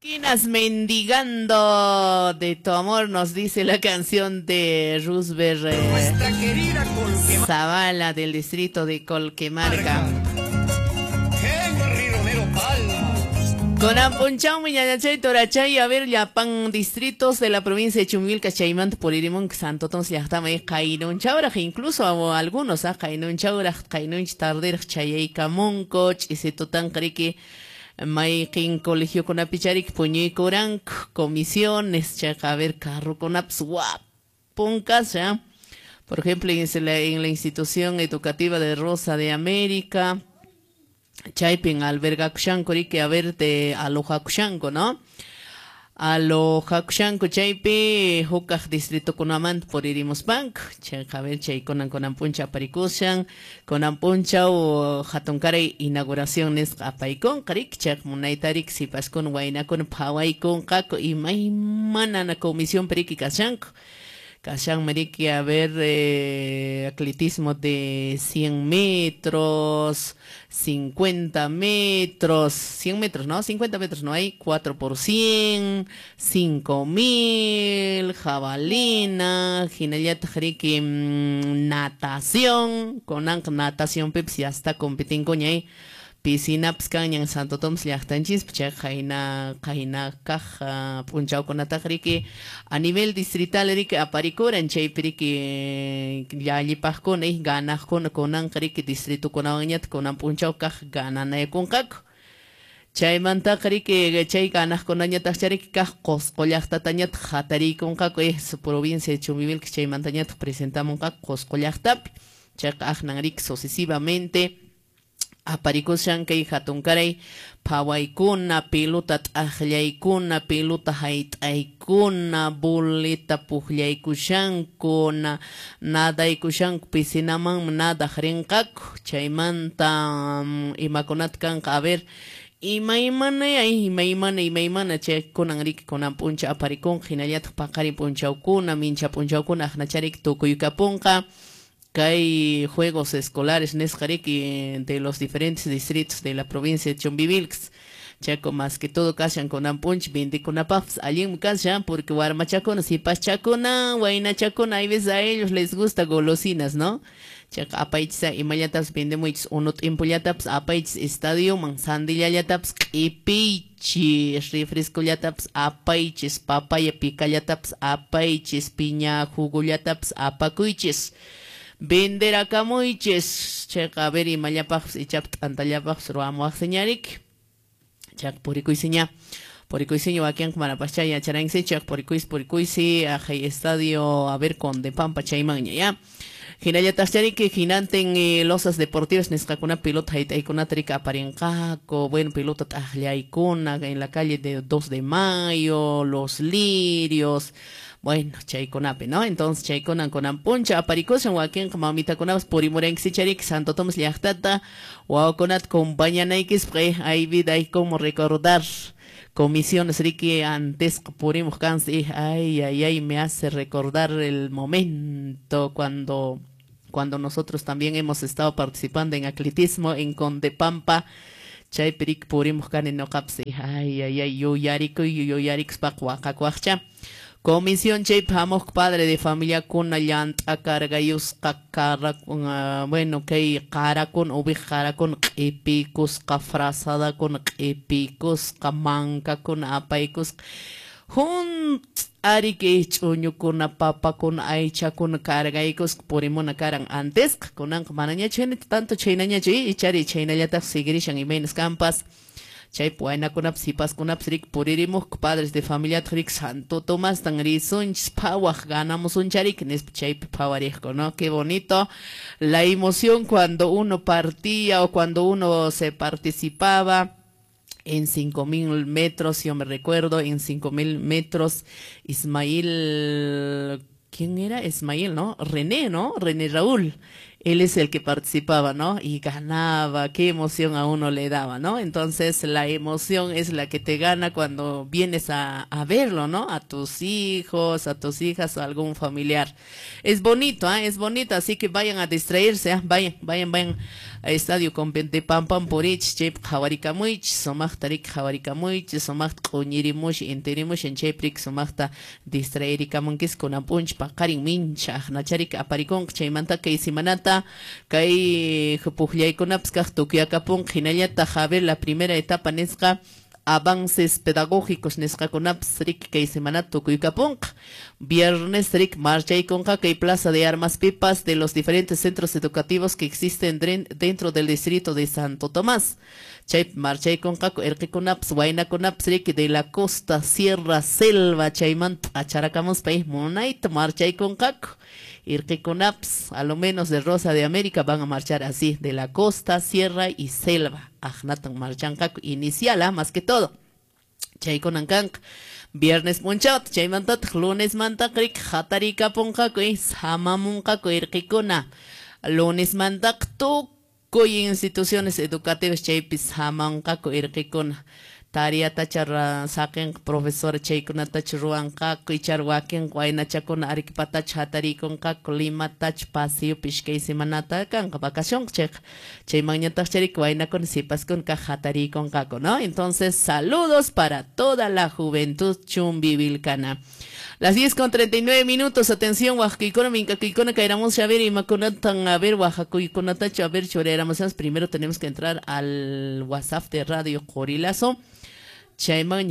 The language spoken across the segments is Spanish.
Esquinas mendigando de tu amor, nos dice la canción de Roosevelt Nuestra querida Colquemarca. Zavala del distrito de Colquemarca. Henry Romero Palma. Con Amponchao, Miñanachay, Torachay, a ver, Yapán, distritos de la provincia de Chumilca, Chaymant, Polirimón, Santo Tons, Yahtama, Cainun Chauraj, incluso algunos, Cainun Chauraj, Cainun Tarder, Chayay, Camoncoch, y Setotan Creque. Maikin colegio con apicharik puñi corank comisiones a ver carro con apswap puncas ya por ejemplo en la institución educativa de Rosa de América Chaipin alberga kushanko que a ver de aloja kushanko no aloja kushanko chaipe hukaj distrito kunamant por irimos bank chay a ver chay konan puncha parikushan konan puncha o hatonkare inauguraciones apaikon karik chak munaitarik sipaskon wainakon pawaikon kako y maimana na comisión perikikashanko Kashan Meriki a ver atletismo de 100 metros, 50 metros, 100 metros, ¿no? 50 metros no hay, 4 por 100, 5000, jabalina, Ginayat Jariki, natación, con natación Pepsi hasta competir con ahí. Piscina pscañan Santo Toms Liachtanchis, Jaina Caja, Punchao con Atacrique, a nivel distrital, Eric Aparicoran, Chayperique, Yalipascon, ganas con Ancarique, distrito con Añat, con Punchao Caj, ganan con Cac. Chaymanta Crique, Chay ganas con Añat Charik, Cajos, Collachtatanyat, Hatari con Caco, es provincia de Chumivil, que Chaymantañat presentamos Cajos, Collachtap, Chak Agnarik sucesivamente. Aparikusan kay hatunkaray pawaykuna pilutat ahlaykuna piluta hayt'aykuna bulita puqllaykushankuna nadaykushanku piscinaman nadaq rinqaku chaymanta imakunata kanqa a ver imaymana chay kunanriki kunan puncha aparikun hinallataq paqari punchawkuna mincha punchawkuna ajnacharik tukuykapunqa Hay juegos escolares Nesjariki de los diferentes distritos de la provincia de Chumbivilx. Chaco más que todo casan con ampunch, vende con apafs, allí casan porque guarmachacona, si pachacona, guayna chacona, hay veces a ellos les gusta golosinas, ¿no? Chaca apaichsa y mayatas vende muchos, unot impullataps, apaich estadio, mansandillataps, y pichis, refresco yataps, apaiches, papaya picayataps, apaiches, piña, jugoyataps, apacuiches. Vender acá muiches, checa a ver y mayapax y chap antayapax roamos señarik, chak puricuiseña, puricuiseño aquí en Marapachaya, charanxe, chak puricuisi, a estadio a ver con de pampa chaimaña, ya. Ginayatascharik, ginanten losas deportivas, nescacuna pilota y con atrica parencaco, bueno, pilota tajliaicuna en la calle de 2 de Mayo, los lirios. Bueno, chayconape, ¿no? Entonces, chayconan con ampuncha, aparicoshan, wakin, mamita conabas, porimuren, sicharik, santo tomas liachtata, waconat, compañanaikis, hay vida, hay como recordar. Comisiones, Ricky, antes purimos cansi, ay, me hace recordar el momento cuando nosotros también hemos estado participando en atletismo en Condepampa. Chayperik purimos can en Nocapsi, ay, yo yarik, pacuacacuacha. Comisión Chip Hamok, padre de familia con allant a cargayus cacara con bueno que cara con ubijara con epicus cafrasada con epicus camanca con apaicus ari que chuño con a papa con aicha con cargaicus por imona caran antes con an manaña chen tanto cheinaña chi y chari cheinaña ta seguirishan y menos campas. Chay puena kunap sipas kunap srik puririmo padres de familia trik Santo Tomás tan rizun pawaj ganamos un charik nes chay pawarejo, ¿no? Qué bonito la emoción cuando uno partía o cuando uno se participaba en 5000 metros, yo me recuerdo en 5000 metros Ismael, ¿quién era? Ismael, ¿no? René, ¿no? René Raúl. Él es el que participaba, ¿no? Y ganaba, qué emoción a uno le daba, ¿no? Entonces la emoción es la que te gana cuando vienes a verlo, ¿no? A tus hijos, a tus hijas o a algún familiar. Es bonito, ¿eh? Es bonito, así que vayan a distraerse, ¿eh? Vayan estadio de Pampam porich chep jawarikamuich somachtarik jawarikamuich somacht q'uñirimush interimush en cheprik somachta distraerikamunkis kunapunch paqarin mincha nacharik aparikun chaymanta kay simanata kay pukllaykunapas kaq tukyakapun hinallata haber la primera etapa nisqa avances pedagógicos nesqakunapas rik kay semana tukuykapunk viernes rik marchaykunqa kay plaza de armas pipas de los diferentes centros educativos que existen dentro del distrito de Santo Tomás chay marchaykunqa irqikunapas waynakunapas rik de la costa sierra selva chaymanta acharakamus país munayta marchaykunqaku irqikunapas a lo menos de Rosa de América van a marchar así de la costa sierra y selva ajnatan marchanqaku inicial más que todo chaykunankanqa viernes munchat chaymantataq lunes mantaq rik hatarikapunqaku hamamunqaku irqikuna lunes mantaq tukuy instituciones educativas chaypis hamanqaku irqikuna tarea tachar saqen profesor chaykunatach ruwanqaku ichar wakin waynachakuna arikpatach hatarikунqaku limatach paseo pishkay semanata kanqa vacación chaymanñataq charik waynakuna sipaskunqa hatarikunqaku, ¿no? Entonces, saludos para toda la juventud chumbivilcana. Las 10:39, atención, Oaxaquicona, Mincaquicona, caeramos a ver y Maconatan, a ver, Oaxacuicona, a ver, choréramos. Primero tenemos que entrar al WhatsApp de Radio Corilazo. Chayman,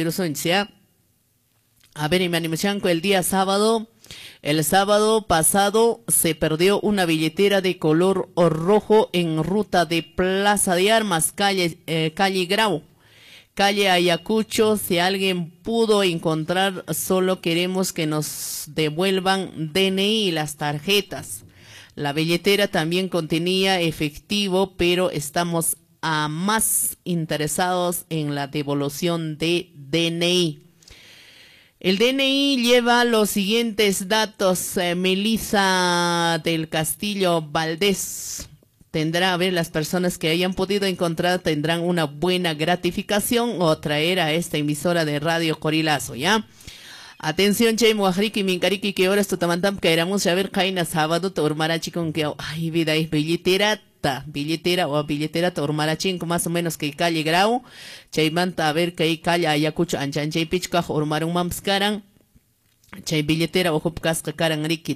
a ver, y me animación el día sábado. El sábado pasado se perdió una billetera de color rojo en ruta de Plaza de Armas, calle Grau. Calle Ayacucho, si alguien pudo encontrar, solo queremos que nos devuelvan DNI y las tarjetas. La billetera también contenía efectivo, pero estamos más interesados en la devolución de DNI. El DNI lleva los siguientes datos. Melissa del Castillo Valdés. Tendrá, a ver, las personas que hayan podido encontrar tendrán una buena gratificación o traer a esta emisora de Radio Corilazo, ¿ya? Atención, Chay Muajriki, Mincariki, que horas tutamantam caeramos a ver Jaina sábado, Tormarachi con que, ay, vida, es billetera o billetera Tormarachin, más o menos que calle Grau, Chaymanta, a ver que calle Ayacucho, Anchan Chay Pichka, Ormarun Mamskaran. Chay billetera o hupkasqa karan riki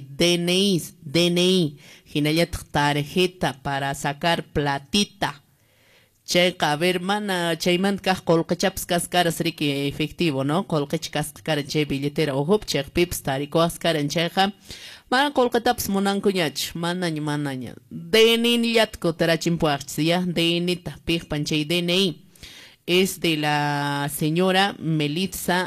DNI hinallat tarjeta para sacar platita chayqa a ver mana chayman kaq qolqachapas kaskaras riki efectivo, ¿no? Qolqach kaskaran chay billetera o hup chaypips tarikuas karan chayqa mana qolqatapas munankuñach manaña DNI llatku tarachimpuaqchis ya DNI piqpan chay DNI es de la señora Melissa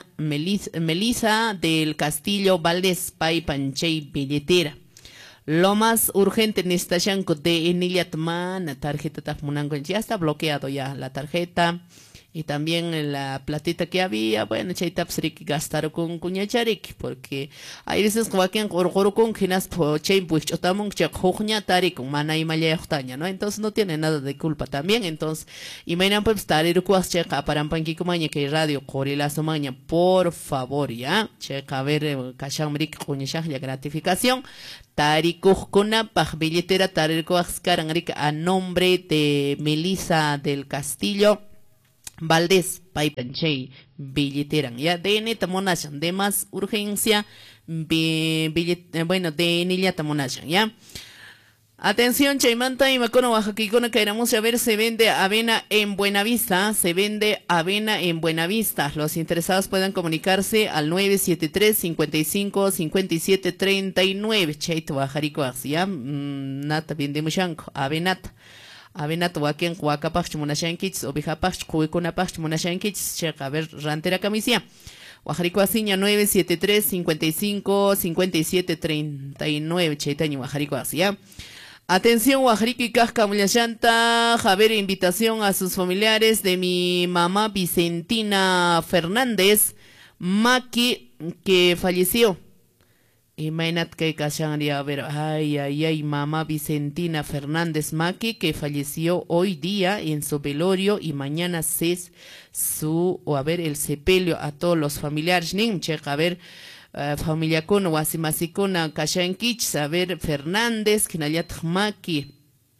del Castillo Valdés Paipanchay billetera. Lo más urgente necesitan de Eniliatman, tarjeta Munango, ya está bloqueado ya la tarjeta y también la platita que había, bueno, chaytapsrik gastar con cuñacharik, porque hay veces que vaquean con ginas pues chotamon chakujña tarik mana y malayachtaña, ¿no? Entonces no tiene nada de culpa también. Entonces, y mañana pues tarir cuas checa para panquicomaña que Radio Corilazo maña, por favor, ya, checa a ver cachamrik cuñachaj la gratificación. Tarikujkuna paj billetera tarir cuas karanrik a nombre de Melissa del Castillo Valdés Paipanchay billeteran ya DN tamonashan de más urgencia bueno DN ya tamonashan ya. Atención, Chaymanta y Macono Oaxaquicona caeramos a ver, se vende avena en Buenavista, Los interesados pueden comunicarse al 973 55 57 39. Chaito Oaxaricoax, ya, nata bien de muchanco, Avenat waken huacapach monashankits, obijapach cuiconapach monashankits, checa, a ver, rantera camisia. Oaxaricoaciña 973 55 57 39, Chaitaño Oaxaricoac, ya. Atención, Oaxariqui Casca Mullashanta, Javier, invitación a sus familiares de mi mamá Vicentina Fernández, Maki, que falleció. Imagínate que a ver, ay, mamá Vicentina Fernández Maki, que falleció hoy día en su velorio y mañana es el sepelio a todos los familiares, a ver, familia con Wasimasikuna Kashankich, a ver, Fernández, Kinayat Maki,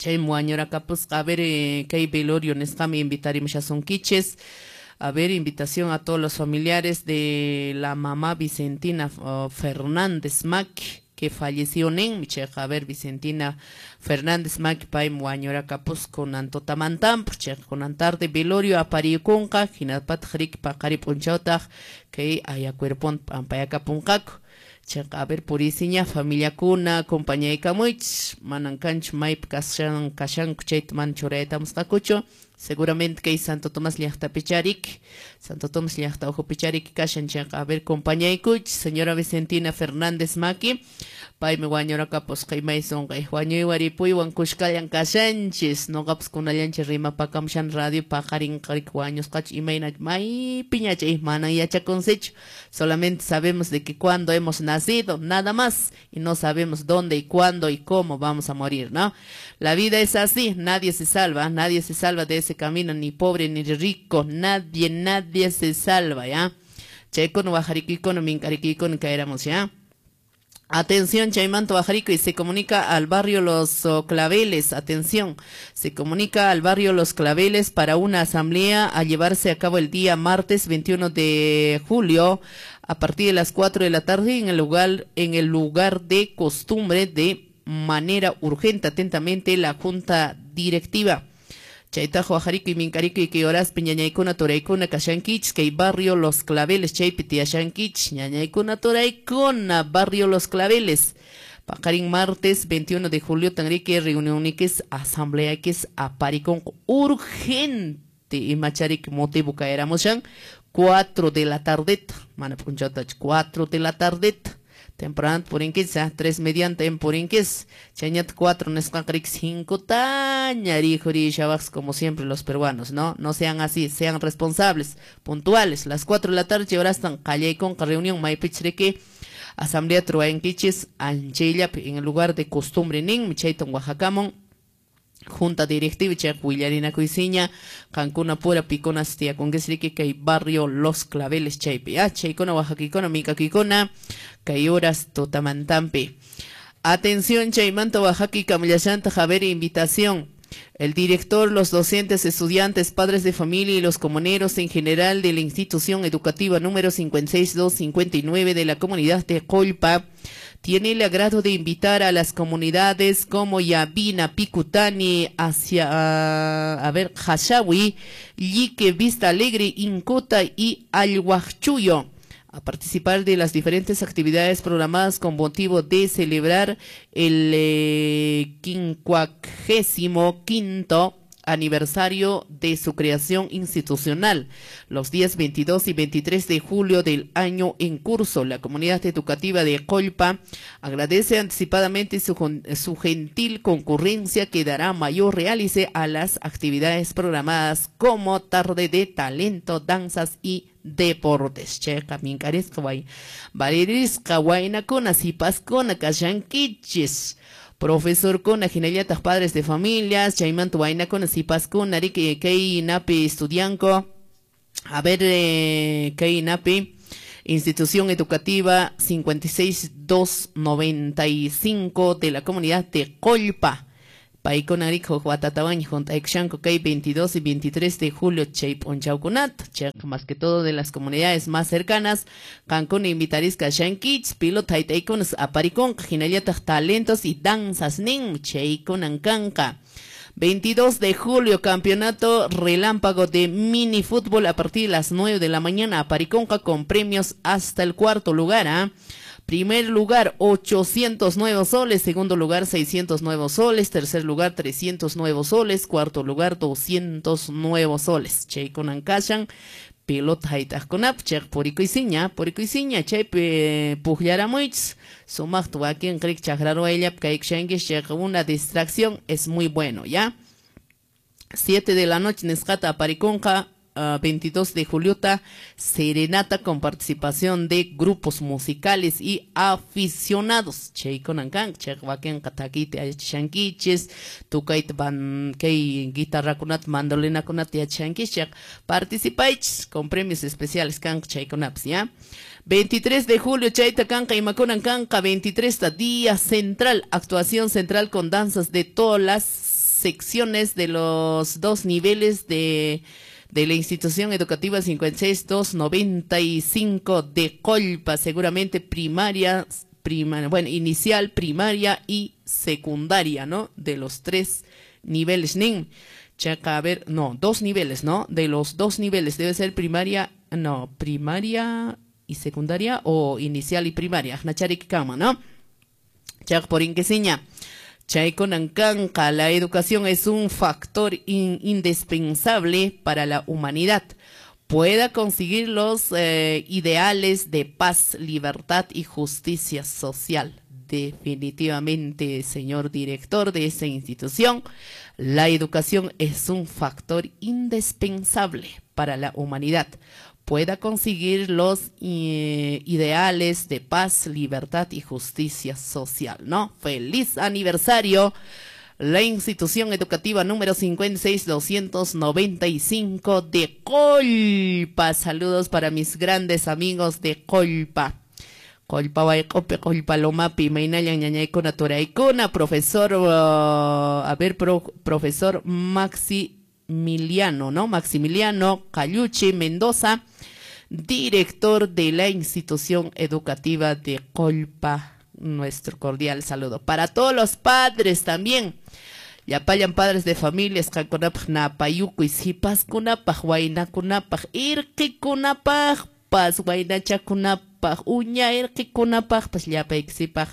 Chay muañora capuz, a ver, que hay velorio, nescami invitarimos a son quiches. A ver, invitación a todos los familiares de la mamá Vicentina Fernández Mac, que falleció en Micheja. A ver, Vicentina Fernández Mac, pai muañora capuz con Antotamantam, con antar de velorio a Pariconca, Ginapat Jrik, Pacari Punchautaj, que haya cuerpón Pampayacapuncaco. A ver, purisiña, familia cuna, compañía y camuich, manancanch, maip, kashan, kuchait, manchureta, mustacucho. Seguramente que hay Santo Tomás Liachta Picharik, Santo Tomás Liachta Ojo Picharik, kashan, a ver, compañía y kuch, señora Vicentina Fernández Maki, pai me guañora capos, que maison, que guaño y guaripuy, guancushkayan kashanchis, no gaps con alianche rima pa camshan radio, pa karin karik guaños kach y maina, mai piñache, mana y achaconsech. Solamente sabemos de que cuando hemos nacido, nada más, y no sabemos dónde y cuándo y cómo vamos a morir, ¿no? La vida es así, nadie se salva de ese camino, ni pobre ni rico, nadie se salva, ¿ya? Checo no bajariquico, no mincariquico, ni caeramos, ¿ya? Atención, Chaymanto Bajarico, y se comunica al barrio Los Claveles, atención, se comunica al barrio Los Claveles para una asamblea a llevarse a cabo el día martes 21 de julio a partir de las 4 de la tarde en el lugar de costumbre de manera urgente. Atentamente, la Junta Directiva. Chaytajo Bajarico y Mincarico y que horas piñañaicuna toraicuna kashankich que barrio Los Claveles chaypitiashankich ñañaicuna toraicuna barrio Los Claveles Pacarín martes 21 de julio tangrique reunión que es asamblea que es aparicón urgente y macharik motivo caeramos 4 de la tarde mana punchatach 4 de la tarde temprano por inquis, 3 mediante en por inquis, chañat 4 nescacric 5 tañari juri shabaks como siempre los peruanos, ¿no? No sean así, sean responsables, puntuales. Las 4 de la tarde ahora están calle con reunión maipichreque, asamblea truaenquichis, anchillap en el lugar de costumbre nin, michaiton Oaxacamon. Junta Directiva Willarina Cuisiña, Cancuna Pura Picona Stia con que hay barrio Los Claveles Chaipe, Chaicona Oaxaquicona, Micaquicona, Cayoras Totamantampe. Atención, Chaimanto Oaxaca, Camillasanta Javier, invitación. El director, los docentes, estudiantes, padres de familia y los comuneros en general de la institución educativa número 56259 de la comunidad de Colpa tiene el agrado de invitar a las comunidades como Yabina, Picutani, hacia, Hashawi, Yique, Vista Alegre, Incota y Alhuachuyo a participar de las diferentes actividades programadas con motivo de celebrar el 55º aniversario de su creación institucional. Los días 22 y 23 de julio del año en curso, la comunidad educativa de Colpa agradece anticipadamente su gentil concurrencia que dará mayor realice a las actividades programadas como tarde de talento, danzas y deportes. Checa, mincarescaway, valeriscahuayna con asipascona kashanquichis. Profesor con Ajinayata, padres de familias, Chaimantu Vaina con Asipascon, Ariki Kei Napi Estudianco, a ver Kei Napi, Institución Educativa 56295 de la comunidad de Colpa. Paiconarico, Huatatabañ, Juntaixanco, Kei 22 y 23 de julio, Chaip Onchaucunat, más que todo de las comunidades más cercanas, Cancún invitarisca Shankich, Pilot Haitaicones, Aparicón, Jinayata, talentos y danzas, Nin, Cheikon Ancanca. 22 de julio, campeonato relámpago de mini fútbol a partir de las 9 de la mañana, Apariconca con premios hasta el cuarto lugar, Primer lugar, 800 nuevos soles. Segundo lugar, 600 nuevos soles. Tercer lugar, 300 nuevos soles. Cuarto lugar, 200 nuevos soles. Cheikon Ancashan, pilota haitasconap, chek poricoisiña, chepe pujyaramuits. Sumach tu aquí en Cric Chagraro ella, kaikshengish, chek una distracción es muy bueno, ¿ya? 7 de la noche, Nescata Apariconca. 22 de Juliota, serenata con participación de grupos musicales y aficionados. Cheikonankang, Chekwaken, Katakite, Chanquiches, Tukait Ban, Kei, guitarra kunat, mandolina kunat, ya Chanquichak. Participáis con premios especiales, Kang Cheikonaps, ¿ya? 23 de julio, Chaita Canca y Maconan Canca, 23 día central, actuación central con danzas de todas las secciones de los 2 niveles de la institución educativa 56295 de Colpa, seguramente primaria, bueno, inicial, primaria y secundaria, ¿no? De los 3 niveles, nin. Chaca, a ver, no, 2 niveles, ¿no? De los 2 niveles, debe ser primaria, no, primaria y secundaria o inicial y primaria, Nacharik Kama, ¿no? Chac por inquesiña. Chaykonankanka, la educación es un factor indispensable para la humanidad. Pueda conseguir los ideales de paz, libertad y justicia social. Definitivamente, señor director de esta institución, la educación es un factor indispensable para la humanidad. Pueda conseguir los ideales de paz, libertad y justicia social, ¿no? ¡Feliz aniversario! La institución educativa número 56295 de Colpa. Saludos para mis grandes amigos de Colpa. Colpa Baikope, Colpa Lomapi, Mainayan Ñañaikona Toraikona, profesor, profesor Maximiliano, ¿no? Maximiliano Cayuchi Mendoza, director de la institución educativa de Colpa. Nuestro cordial saludo. Para todos los padres también. Yapayan padres de familias, Kakunapaj Napayuku y Sipas Kunapaj, Huayna Kunapaj, Irki Kunapaj, Pas, Huaynacha Kunapaj, Uña Irki Kunapaj, Pas Yapexipaj.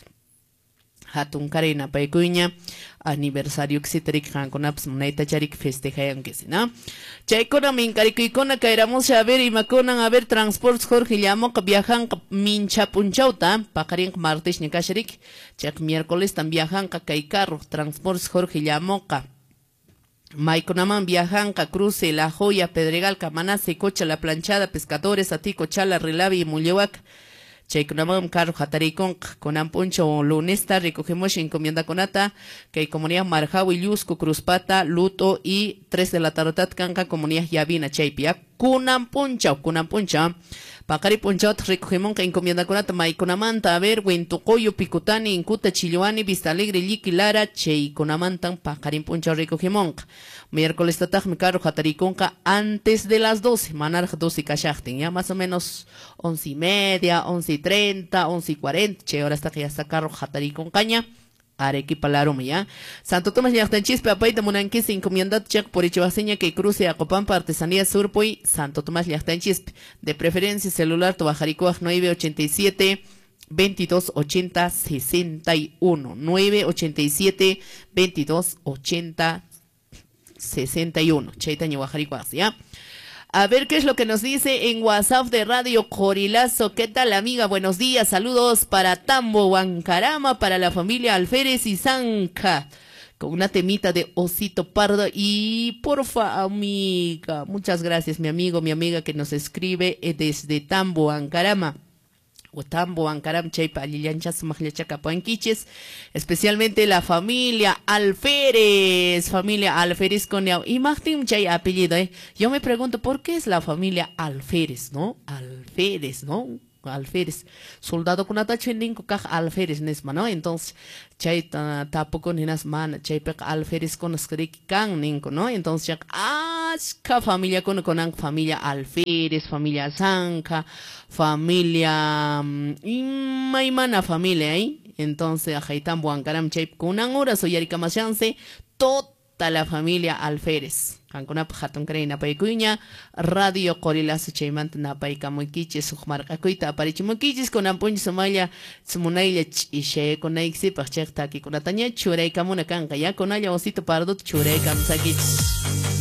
Hatun Karina Paikuña, aniversario Xitrik Hankunaps Moneta Charik festejayan que si, ¿no? Chaikona Minkarikuna Kairamos a ver y Maconan a ver transportes Jorge Llamo que viajan Minchapunchauta, Pacarín martes ni Kasharik, Chak miércoles también viajan Kaikarro, transportes Jorge Llamoca. Maikonaman viajan Cruce, La Joya, Pedregal, Camanase, Cocha, La Planchada, Pescadores, Atico, Chala, Relavi y Mullewak. Chaykunamam carro hatarikon con ampuncho lunesta recogemos encomienda conata que comunidad Marjawi, Llusco, Cruzpata, Luto y 3 de la tarotat canca comunidad Yavina Chaypia kunampuncha Pacari Punchot recogemos que encomienda conata Maikunamanta a ver Huentucoyo, Picutani, Incuta, Chiluani, Vista Alegre, Liqui, Lara, Chaykunamantan Pacari Puncha recogemos miércoles tataj mi carro hatarikonka antes de las 12, manar 12 kashachtin, ya más o menos 11:30, 11:30, 11:40, che, ahora está que ya está carro hatarikonkaña, Arequipa Laroma, ya. Santo Tomás Llaqtanchispe, apaita munanquis, encomiendat check por Ichibaseña que cruce a Copampa, Artesanía Surpoy, Santo Tomás Llaqtanchispe, de preferencia celular, Tobajaricoaj 987 2280 61 987 2280 61. Chaitaño Guajaricuas, ¿ya? A ver qué es lo que nos dice en WhatsApp de Radio Corilazo. ¿Qué tal, amiga? Buenos días. Saludos para Tambo, Huancarama, para la familia Alférez y Zanca. Con una temita de Osito Pardo. Y porfa, amiga. Muchas gracias, mi amigo, mi amiga que nos escribe desde Tambo, Huancarama. Tambo, Ancaram, Chaypa, Lilianchas, Magliachaca, Puanquiches, especialmente la familia Alférez, con y Martín Chay apellido, Yo me pregunto, ¿por qué es la familia Alférez, no? Alférez, ¿no? Alférez, soldado con atache ninco kaj Alférez nesma, ¿no? Entonces, chay tampoco ni nas man, chay pek Alférez con skrik kan ninco, ¿no? Entonces, ya ka familia con familia Alférez, familia Zanca, familia maimana familia ahí. Entonces, ajaitan buancaram chay con hora soy yarika chance toda la familia Alférez. Kankuna hatun kreina paikuña Radio Corilazo chaymanta napaika moikiches sukmarqakuita aparichimukichis con ampuñ somaya sumunaylla ishe con aixipaq chaqta aquí con ataña churaykamuna kanka ya con allá Osito Pardo churaykamsakichis.